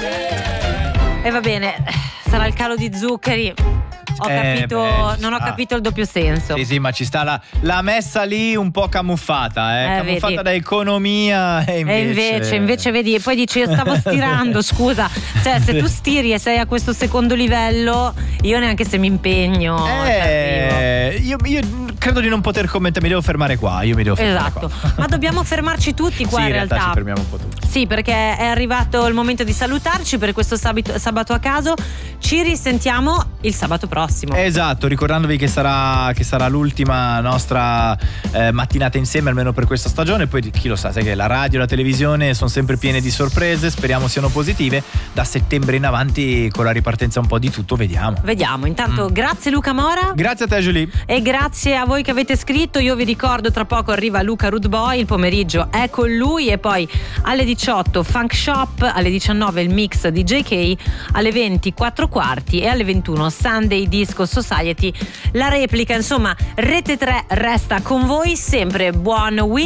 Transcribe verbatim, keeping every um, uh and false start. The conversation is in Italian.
E va bene, sarà il calo di zuccheri. Ho capito, eh beh, non ho ah. capito il doppio senso. Sì, sì, ma ci sta la, la messa lì un po' camuffata, eh, Eh, camuffata vedi. da economia e invece... E invece, invece vedi, e poi dici io stavo stirando, scusa, cioè se tu stiri e sei a questo secondo livello, io neanche se mi impegno ci Eh, io, io credo di non poter commentare, mi devo fermare qua, io mi devo fermare Esatto, qua. ma dobbiamo fermarci tutti qua Sì, in realtà. ci fermiamo un po' tutti. Sì, perché è arrivato il momento di salutarci per questo sabato, sabato a caso. Ci risentiamo il sabato prossimo. Esatto, ricordandovi che sarà, che sarà l'ultima nostra eh, mattinata insieme, almeno per questa stagione. Poi chi lo sa, sai che la radio e la televisione sono sempre piene di sorprese, speriamo siano positive. Da settembre in avanti, con la ripartenza un po' di tutto, vediamo. Vediamo, intanto Mm. grazie Luca Mora. Grazie a te Julie. E grazie a voi che avete scritto. Io vi ricordo, tra poco arriva Luca Rudboy, il pomeriggio è con lui, e poi alle diciotto Funk Shop, alle diciannove il mix di J K, alle venti quattro quarti e alle ventuno Sunday Disco Society, la replica. Insomma, Rete tre resta con voi sempre. Buon weekend.